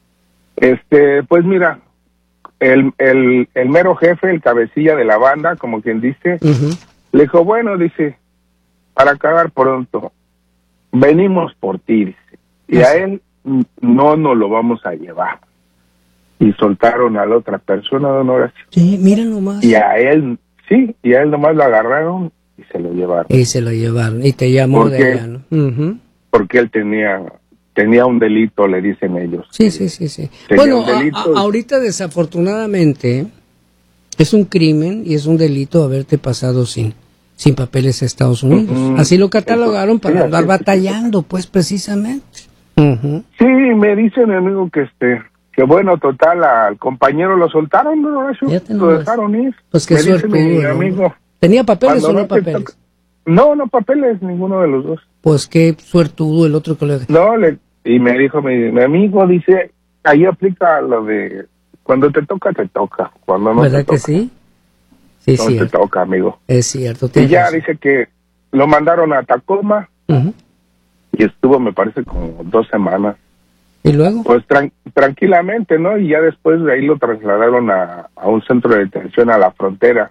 pues mira, el mero jefe, el cabecilla de la banda, como quien dice, le dijo, bueno, dice, para acabar pronto, venimos por ti, dice, y a él no nos lo vamos a llevar. Y soltaron a la otra persona, don Horacio. Sí, mira nomás. Y a él nomás lo agarraron y se lo llevaron. Y te llamó de allá, ¿no? Porque él tenía un delito, le dicen ellos. Sí. Bueno, ahorita desafortunadamente es un crimen y es un delito haberte pasado sin papeles a Estados Unidos. Así lo catalogaron para andar batallando, pues, precisamente. Sí, me dice mi amigo que bueno, total, al compañero lo soltaron, ¿no? Lo dejaron ir. Pues qué suerte, mi amigo. ¿Tenía papeles o no papeles? No papeles, ninguno de los dos. Pues qué suertudo el otro colega. No, y me dijo mi amigo, dice, ahí aplica lo de cuando te toca, cuando no ¿verdad te toca. ¿Verdad que sí? Sí, no te toca, amigo. Es cierto. Y ya dice que lo mandaron a Tacoma y estuvo, me parece, como 2 semanas. ¿Y luego? Pues tranquilamente, ¿no? Y ya después de ahí lo trasladaron a un centro de detención a la frontera.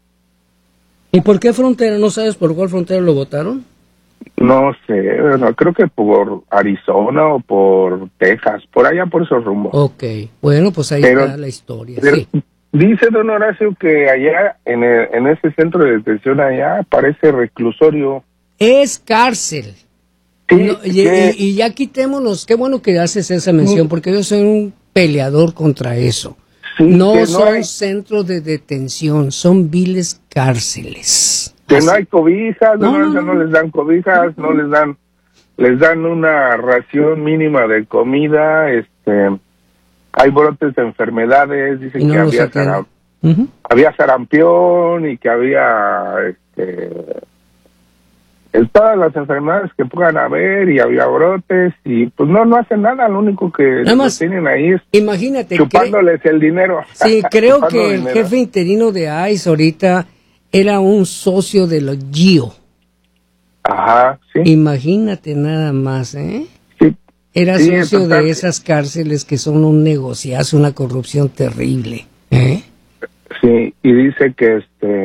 ¿Y por qué frontera? ¿No sabes por cuál frontera lo botaron? No sé, bueno, creo que por Arizona o por Texas, por allá, por esos rumbos. Ok, bueno, pues ahí está la historia, sí. Dice don Horacio que allá, en ese centro de detención allá, parece reclusorio. Es cárcel. Sí, no, y ya quitémonos, qué bueno que haces esa mención, porque yo soy un peleador contra eso. Sí, no son centros de detención, son viles cárceles. Que no hay cobijas, no les dan cobijas, no les dan una ración mínima de comida, hay brotes de enfermedades, dicen que había sarampión y que había todas las enfermedades que puedan haber, y había brotes, y pues no hacen nada, lo único que tienen ahí es imagínate, chupándoles el dinero. Sí, creo que el jefe interino de ICE ahorita era un socio de los GIO. Ajá, sí. Imagínate nada más, ¿eh? Sí. Era socio de esas cárceles que son un negociazo, una corrupción terrible, ¿eh? Sí, y dice que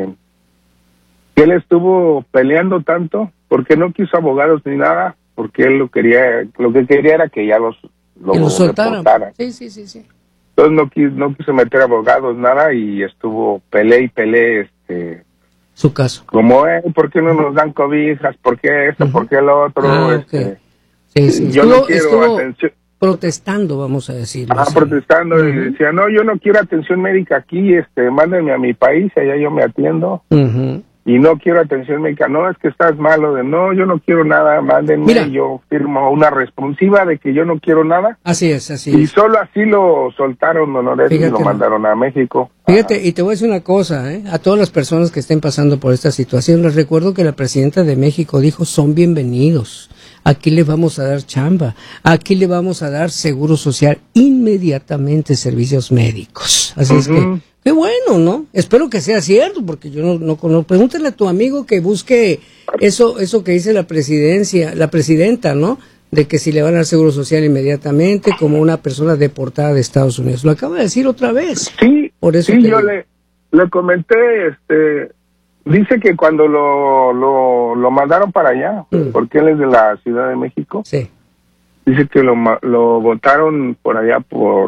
él estuvo peleando tanto porque no quiso abogados ni nada, porque él lo que quería era que ya lo soltaran. Sí. Entonces no quiso meter abogados, nada, y estuvo peleé su caso. Como, ¿por qué no nos dan cobijas? ¿Por qué esto? ¿Por qué lo otro? Sí. Yo no quiero atención. Protestando, vamos a decirlo. Protestando, y decía, no, yo no quiero atención médica aquí, mándenme a mi país, allá yo me atiendo. Y no quiero atención médica, no, es que estás malo, no, yo no quiero nada, mándenme, yo firmo una responsiva de que yo no quiero nada. Así es. Y solo así lo soltaron, Dolores, y lo mandaron a México. Fíjate, y te voy a decir una cosa, a todas las personas que estén pasando por esta situación, les recuerdo que la presidenta de México dijo, son bienvenidos, aquí les vamos a dar chamba, aquí le vamos a dar seguro social, inmediatamente servicios médicos. Así es que Qué bueno, ¿no? Espero que sea cierto, porque yo no conozco. Pregúntale a tu amigo que busque eso que dice la presidenta, ¿no? De que si le van al Seguro Social inmediatamente como una persona deportada de Estados Unidos. Lo acaba de decir otra vez. Sí, por eso sí, yo le comenté, dice que cuando lo mandaron para allá, porque él es de la Ciudad de México, sí. Dice que lo votaron por allá por